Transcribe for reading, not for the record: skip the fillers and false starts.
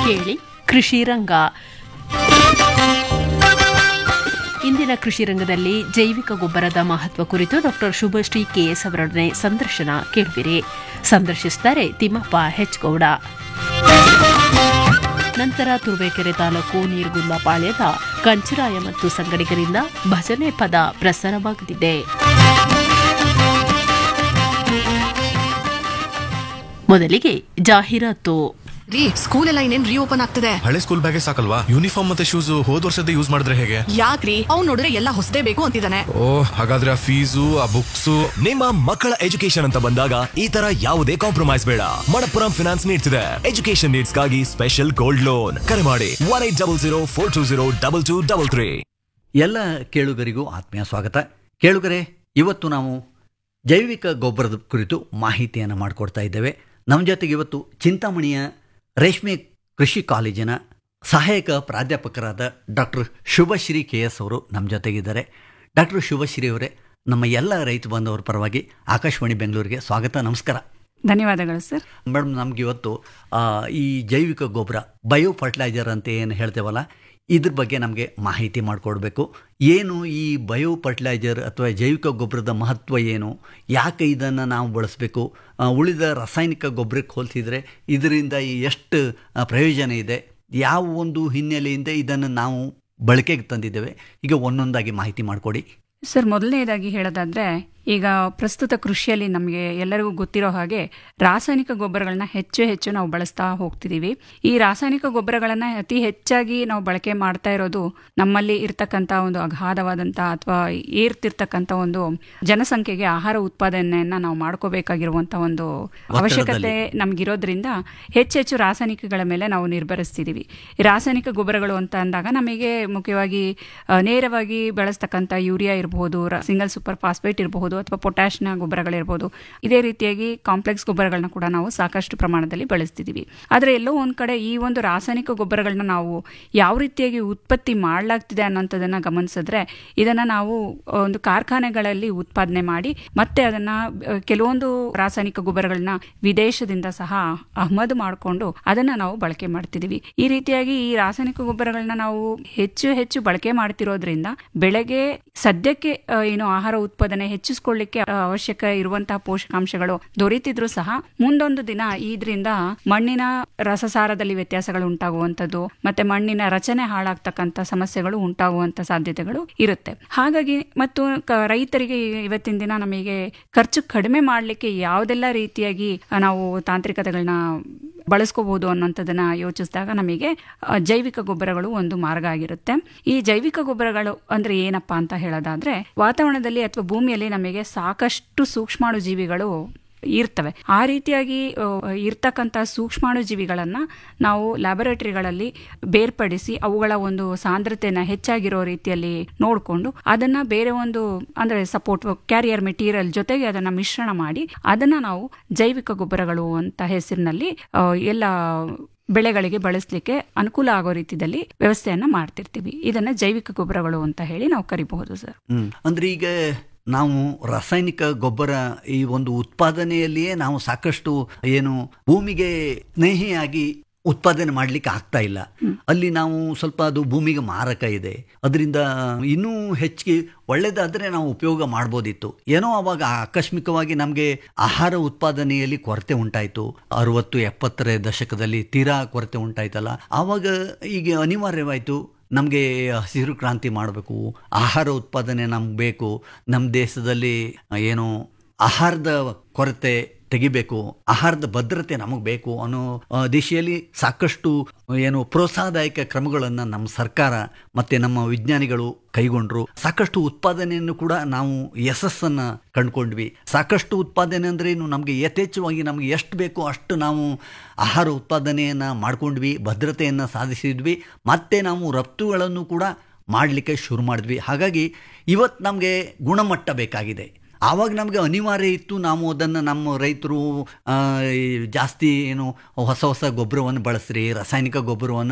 ಕೇಳಿ ಕೃಷಿ ರಂಗ. ಇಂದಿನ ಕೃಷಿ ರಂಗದಲ್ಲಿ ಜೈವಿಕ ಗೊಬ್ಬರದ ಮಹತ್ವ ಕುರಿತು ಡಾಕ್ಟರ್ ಶುಭಶ್ರೀ ಕೆಎಸ್ ಅವರೊಡನೆ ಸಂದರ್ಶನ ಕೇಳುವಿರಿ. ಸಂದರ್ಶಿಸುತ್ತಾರೆ ತಿಮ್ಮಪ್ಪ ಹೆಚ್ಗೌಡ. ನಂತರ ತುರುವೇಕೆರೆ ತಾಲೂಕು ನೀರ್ಗುಂದಪಾಳ್ಯದ ಕಂಚರಾಯ ಮತ್ತು ಸಂಗಡಿಗರಿಂದ ಭಜನೆ ಪದ ಪ್ರಸಾರವಾಗಲಿದೆ. ಮೊದಲಿಗೆ ಜಾಹೀರಾತು. ಸ್ಕೂಲ್ ಎಲ್ಲ ಇನ್ನೇನ್ ರೀಓಪನ್ ಆಗ್ತದೆ. ಹಳೆ ಸ್ಕೂಲ್ ಬ್ಯಾಗೇ ಸಾಕಲ್ವಾ, ಯೂನಿಫಾರ್ಮ್ ಮತ್ತೆ ಶೂಸ್ ಹೋದ್ ವರ್ಷದ ಯೂಸ್ ಮಾಡಿದ್ರೆ ಹೇಗೆ? ಯಾಕ್ರಿ ಅವ್ನು ನೋಡಿದ್ರೆ ಎಲ್ಲ ಹೊಸದೇ ಬೇಕು ಅಂತಿದ್ದಾನೆ. ಹಾಗಾದ್ರೆ ಆ ಫೀಸು ಆ ಬುಕ್ಸ್. ನಿಮ್ಮ ಮಕ್ಕಳ ಎಜುಕೇಶನ್ ಅಂತ ಬಂದಾಗ ಈ ತರ ಯಾವುದೇ ಕಾಂಪ್ರಮೈಸ್ ಬೇಡ. ಮಣಪ್ಪುರಂ ಫಿನಾನ್ಸ್ ನೀಡ್ಸ್ ಇದೆ ಎಜುಕೇಶನ್ ನೀಡ್ಸ್ ಗಾಗಿ ಸ್ಪೆಷಲ್ ಗೋಲ್ಡ್ ಲೋನ್. ಕರೆ ಮಾಡಿ 180042202233. ಎಲ್ಲ ಕೇಳುಗರಿಗೂ ಆತ್ಮೀಯ ಸ್ವಾಗತ. ಕೇಳುಗರೆ, ಇವತ್ತು ನಾವು ಜೈವಿಕ ಗೊಬ್ಬರದ ಕುರಿತು ಮಾಹಿತಿಯನ್ನು ಮಾಡಿಕೊಡ್ತಾ ಇದ್ದೇವೆ. ನಮ್ಮ ಜೊತೆಗೆ ಇವತ್ತು ಚಿಂತಾಮಣಿಯ ರೇಷ್ಮೆ ಕೃಷಿ ಕಾಲೇಜಿನ ಸಹಾಯಕ ಪ್ರಾಧ್ಯಾಪಕರಾದ ಡಾಕ್ಟರ್ ಶುಭಶ್ರೀ ಕೆಎಸ್ ಅವರು ನಮ್ಮ ಜೊತೆಗಿದ್ದಾರೆ. ಡಾಕ್ಟರ್ ಶುಭಶ್ರೀ ಅವರೇ, ನಮ್ಮ ಎಲ್ಲ ರೈತ ಬಾಂಧವರ ಪರವಾಗಿ ಆಕಾಶವಾಣಿ ಬೆಂಗಳೂರಿಗೆ ಸ್ವಾಗತ, ನಮಸ್ಕಾರ. ಧನ್ಯವಾದಗಳು ಸರ್. ಮೇಡಮ್, ನಮ್ಗೆ ಇವತ್ತು ಈ ಜೈವಿಕ ಗೊಬ್ಬರ ಬಯೋ ಫರ್ಟಿಲೈಸರ್ ಅಂತ ಏನು ಹೇಳ್ತೇವಲ್ಲ, ಇದ್ರ ಬಗ್ಗೆ ನಮಗೆ ಮಾಹಿತಿ ಮಾಡಿಕೊಡ್ಬೇಕು. ಏನು ಈ ಬಯೋ ಫರ್ಟಿಲೈಸರ್ ಅಥವಾ ಜೈವಿಕ ಗೊಬ್ಬರದ ಮಹತ್ವ ಏನು, ಯಾಕೆ ಇದನ್ನು ನಾವು ಬಳಸಬೇಕು, ಉಳಿದ ರಾಸಾಯನಿಕ ಗೊಬ್ಬರಕ್ಕೆ ಹೋಲಿಸಿದರೆ ಇದರಿಂದ ಎಷ್ಟು ಪ್ರಯೋಜನ ಇದೆ, ಯಾವ ಒಂದು ಹಿನ್ನೆಲೆಯಿಂದ ಇದನ್ನು ನಾವು ಬಳಕೆಗೆ ತಂದಿದ್ದೇವೆ, ಈಗ ಒಂದೊಂದಾಗಿ ಮಾಹಿತಿ ಮಾಡಿಕೊಡಿ. ಸರ್, ಮೊದಲನೇದಾಗಿ ಹೇಳೋದಾದರೆ, ಈಗ ಪ್ರಸ್ತುತ ಕೃಷಿಯಲ್ಲಿ ನಮಗೆ ಎಲ್ಲರಿಗೂ ಗೊತ್ತಿರೋ ಹಾಗೆ ರಾಸಾಯನಿಕ ಗೊಬ್ಬರಗಳನ್ನ ಹೆಚ್ಚು ನಾವು ಬಳಸ್ತಾ ಹೋಗ್ತಿದ್ದೀವಿ. ಈ ರಾಸಾಯನಿಕ ಗೊಬ್ಬರಗಳನ್ನು ಅತಿ ಹೆಚ್ಚಾಗಿ ನಾವು ಬಳಕೆ ಮಾಡ್ತಾ ಇರೋದು ನಮ್ಮಲ್ಲಿ ಇರ್ತಕ್ಕಂಥ ಒಂದು ಅಗಾಧವಾದಂಥ ಅಥವಾ ಏರ್ತಿರ್ತಕ್ಕಂಥ ಒಂದು ಜನಸಂಖ್ಯೆಗೆ ಆಹಾರ ಉತ್ಪಾದನೆಯನ್ನು ನಾವು ಮಾಡ್ಕೋಬೇಕಾಗಿರುವಂಥ ಒಂದು ಅವಶ್ಯಕತೆ ನಮಗಿರೋದ್ರಿಂದ ಹೆಚ್ಚು ರಾಸಾಯನಿಕಗಳ ಮೇಲೆ ನಾವು ನಿರ್ಭರಿಸ್ತಿದ್ದೀವಿ. ಈ ರಾಸಾಯನಿಕ ಗೊಬ್ಬರಗಳು ಅಂತ ಅಂದಾಗ ನಮಗೆ ಮುಖ್ಯವಾಗಿ ನೇರವಾಗಿ ಬಳಸ್ತಕ್ಕಂಥ ಯೂರಿಯಾ ಇರಬಹುದು, ಸಿಂಗಲ್ ಸೂಪರ್ ಫಾಸ್ಫೇಟ್ ಇರಬಹುದು, ಅಥವಾ ಪೊಟ್ಯಾಶ್ನ ಗೊಬ್ಬರಗಳಿರ್ಬೋದು. ಇದೇ ರೀತಿಯಾಗಿ ಕಾಂಪ್ಲೆಕ್ಸ್ ಗೊಬ್ಬರಗಳನ್ನ ಕೂಡ ನಾವು ಸಾಕಷ್ಟು ಪ್ರಮಾಣದಲ್ಲಿ ಬಳಸ್ತಿದ್ದೀವಿ. ಆದರೆ ಎಲ್ಲೋ ಒಂದು ಕಡೆ ಈ ಒಂದು ರಾಸಾಯನಿಕ ಗೊಬ್ಬರಗಳನ್ನ ನಾವು ಯಾವ ರೀತಿಯಾಗಿ ಉತ್ಪತ್ತಿ ಮಾಡಲಾಗ್ತಿದೆ ಅನ್ನೋಂಥದ್ದನ್ನು ಗಮನಿಸಿದ್ರೆ, ಇದನ್ನು ನಾವು ಒಂದು ಕಾರ್ಖಾನೆಗಳಲ್ಲಿ ಉತ್ಪಾದನೆ ಮಾಡಿ ಮತ್ತೆ ಅದನ್ನು ಕೆಲವೊಂದು ರಾಸಾಯನಿಕ ಗೊಬ್ಬರಗಳನ್ನ ವಿದೇಶದಿಂದ ಸಹ ಆಮದು ಮಾಡಿಕೊಂಡು ಅದನ್ನು ನಾವು ಬಳಕೆ ಮಾಡ್ತಿದ್ದೀವಿ. ಈ ರೀತಿಯಾಗಿ ಈ ರಾಸಾಯನಿಕ ಗೊಬ್ಬರಗಳನ್ನ ನಾವು ಹೆಚ್ಚು ಬಳಕೆ ಮಾಡ್ತಿರೋದ್ರಿಂದ ಬೆಳೆಗೆ ಸದ್ಯಕ್ಕೆ ಏನು ಆಹಾರ ಉತ್ಪಾದನೆ ಹೆಚ್ಚಿಸಿಕೊಳ್ಳಿಕ್ಕೆ ಅವಶ್ಯಕ ಇರುವಂತಹ ಪೋಷಕಾಂಶಗಳು ದೊರೆತಿದ್ರು ಸಹ ಮುಂದೊಂದು ದಿನ ಇದರಿಂದ ಮಣ್ಣಿನ ರಸಸಾರದಲ್ಲಿ ವ್ಯತ್ಯಾಸಗಳು ಉಂಟಾಗುವಂಥದ್ದು ಮತ್ತೆ ಮಣ್ಣಿನ ರಚನೆ ಹಾಳಾಗ್ತಕ್ಕಂಥ ಸಮಸ್ಯೆಗಳು ಉಂಟಾಗುವಂತ ಸಾಧ್ಯತೆಗಳು ಇರುತ್ತೆ. ಹಾಗಾಗಿ ಮತ್ತು ರೈತರಿಗೆ ಇವತ್ತಿನ ದಿನ ನಮಗೆ ಖರ್ಚು ಕಡಿಮೆ ಮಾಡಲಿಕ್ಕೆ ಯಾವುದೆಲ್ಲ ರೀತಿಯಾಗಿ ನಾವು ತಾಂತ್ರಿಕತೆಗಳನ್ನ ಬಳಸ್ಕೋಬಹುದು ಅನ್ನೋಂಥದ್ದನ್ನ ಯೋಚಿಸಿದಾಗ ನಮಗೆ ಜೈವಿಕ ಗೊಬ್ಬರಗಳು ಒಂದು ಮಾರ್ಗ ಆಗಿರುತ್ತೆ. ಈ ಜೈವಿಕ ಗೊಬ್ಬರಗಳು ಅಂದ್ರೆ ಏನಪ್ಪಾ ಅಂತ ಹೇಳೋದಾದ್ರೆ, ವಾತಾವರಣದಲ್ಲಿ ಅಥವಾ ಭೂಮಿಯಲ್ಲಿ ನಮಗೆ ಸಾಕಷ್ಟು ಸೂಕ್ಷ್ಮಾಣು ಜೀವಿಗಳು ಇರ್ತವೆ. ಆ ರೀತಿಯಾಗಿ ಇರ್ತಕ್ಕಂಥ ಸೂಕ್ಷ್ಮಾಣು ಜೀವಿಗಳನ್ನ ನಾವು ಲ್ಯಾಬೊರೇಟರಿಗಳಲ್ಲಿ ಬೇರ್ಪಡಿಸಿ ಅವುಗಳ ಒಂದು ಸಾಂದ್ರತೆನ ಹೆಚ್ಚಾಗಿರೋ ರೀತಿಯಲ್ಲಿ ನೋಡಿಕೊಂಡು ಅದನ್ನ ಬೇರೆ ಒಂದು ಅಂದ್ರೆ ಸಪೋರ್ಟ್ ಕ್ಯಾರಿಯರ್ ಮೆಟೀರಿಯಲ್ ಜೊತೆಗೆ ಅದನ್ನ ಮಿಶ್ರಣ ಮಾಡಿ ಅದನ್ನ ನಾವು ಜೈವಿಕ ಗೊಬ್ಬರಗಳು ಅಂತ ಹೆಸರಿನಲ್ಲಿ ಎಲ್ಲ ಬೆಳೆಗಳಿಗೆ ಬಳಸಲಿಕ್ಕೆ ಅನುಕೂಲ ಆಗೋ ರೀತಿಯಲ್ಲಿ ವ್ಯವಸ್ಥೆಯನ್ನ ಮಾಡ್ತಿರ್ತೀವಿ. ಇದನ್ನ ಜೈವಿಕ ಗೊಬ್ಬರಗಳು ಅಂತ ಹೇಳಿ ನಾವು ಕರಿಬಹುದು ಸರ್. ಅಂದ್ರೆ ಈಗ ನಾವು ರಾಸಾಯನಿಕ ಗೊಬ್ಬರ ಈ ಒಂದು ಉತ್ಪಾದನೆಯಲ್ಲಿಯೇ ನಾವು ಸಾಕಷ್ಟು ಏನು ಭೂಮಿಗೆ ಸ್ನೇಹಿಯಾಗಿ ಉತ್ಪಾದನೆ ಮಾಡಲಿಕ್ಕೆ ಆಗ್ತಾ ಇಲ್ಲ. ಅಲ್ಲಿ ನಾವು ಸ್ವಲ್ಪ ಅದು ಭೂಮಿಗೆ ಮಾರಕ ಇದೆ. ಅದರಿಂದ ಇನ್ನೂ ಹೆಚ್ಚಿಗೆ ಒಳ್ಳೆಯದಾದರೆ ನಾವು ಉಪಯೋಗ ಮಾಡ್ಬೋದಿತ್ತು. ಏನೋ ಅವಾಗ ಆಕಸ್ಮಿಕವಾಗಿ ನಮಗೆ ಆಹಾರ ಉತ್ಪಾದನೆಯಲ್ಲಿ ಕೊರತೆ ಉಂಟಾಯಿತು. 60-70ರ ದಶಕದಲ್ಲಿ ತೀರಾ ಕೊರತೆ ಉಂಟಾಯ್ತಲ್ಲ, ಆವಾಗ ಈಗ ಅನಿವಾರ್ಯವಾಯಿತು ನಮಗೆ ಹಸಿರು ಕ್ರಾಂತಿ ಮಾಡಬೇಕು, ಆಹಾರ ಉತ್ಪಾದನೆ ನಮ್ಗೆ ಬೇಕು, ನಮ್ಮ ದೇಶದಲ್ಲಿ ಏನು ಆಹಾರದ ಕೊರತೆ ತೆಗಿಬೇಕು, ಆಹಾರದ ಭದ್ರತೆ ನಮಗೆ ಬೇಕು ಅನ್ನೋ ದಿಶೆಯಲ್ಲಿ ಸಾಕಷ್ಟು ಏನು ಪ್ರೋತ್ಸಾಹದಾಯಕ ಕ್ರಮಗಳನ್ನು ನಮ್ಮ ಸರ್ಕಾರ ಮತ್ತು ನಮ್ಮ ವಿಜ್ಞಾನಿಗಳು ಕೈಗೊಂಡ್ರು. ಸಾಕಷ್ಟು ಉತ್ಪಾದನೆಯನ್ನು ಕೂಡ ನಾವು ಯಶಸ್ಸನ್ನು ಕಂಡುಕೊಂಡ್ವಿ. ಸಾಕಷ್ಟು ಉತ್ಪಾದನೆ ಅಂದರೆ ಇನ್ನು ನಮಗೆ ಯಥೇಚ್ಛವಾಗಿ ನಮಗೆ ಎಷ್ಟು ಬೇಕೋ ಅಷ್ಟು ನಾವು ಆಹಾರ ಉತ್ಪಾದನೆಯನ್ನು ಮಾಡ್ಕೊಂಡ್ವಿ, ಭದ್ರತೆಯನ್ನು ಸಾಧಿಸಿದ್ವಿ, ಮತ್ತು ನಾವು ರಫ್ತುಗಳನ್ನು ಕೂಡ ಮಾಡಲಿಕ್ಕೆ ಶುರು ಮಾಡಿದ್ವಿ. ಹಾಗಾಗಿ ಇವತ್ತು ನಮಗೆ ಗುಣಮಟ್ಟ ಬೇಕಾಗಿದೆ. ಆವಾಗ ನಮಗೆ ಅನಿವಾರ್ಯ ಇತ್ತು, ನಾವು ಅದನ್ನು ನಮ್ಮ ರೈತರು ಜಾಸ್ತಿ ಏನು ಹೊಸ ಗೊಬ್ಬರವನ್ನು ಬಳಸ್ರಿ, ರಾಸಾಯನಿಕ ಗೊಬ್ಬರವನ್ನು